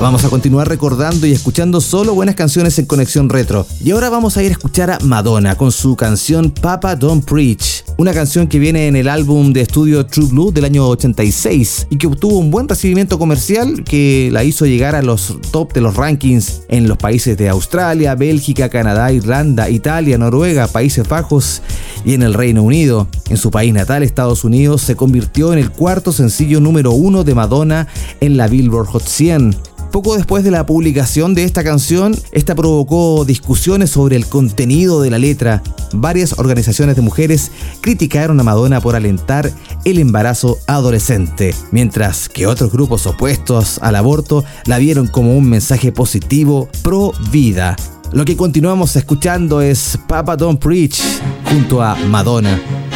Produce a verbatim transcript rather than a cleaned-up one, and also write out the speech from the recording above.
Vamos a continuar recordando y escuchando solo buenas canciones en Conexión Retro. Y ahora vamos a ir a escuchar a Madonna con su canción Papa Don't Preach, una canción que viene en el álbum de estudio True Blue del año ochenta y seis y que obtuvo un buen recibimiento comercial que la hizo llegar a los top de los rankings en los países de Australia, Bélgica, Canadá, Irlanda, Italia, Noruega, Países Bajos y en el Reino Unido. En su país natal, Estados Unidos, se convirtió en el cuarto sencillo número uno de Madonna en la Billboard Hot cien. Poco después de la publicación de esta canción, esta provocó discusiones sobre el contenido de la letra. Varias organizaciones de mujeres criticaron a Madonna por alentar el embarazo adolescente, mientras que otros grupos opuestos al aborto la vieron como un mensaje positivo pro vida. Lo que continuamos escuchando es Papa Don't Preach junto a Madonna.